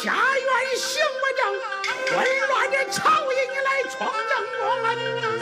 下院行不正，混乱的朝野，你来闯正我。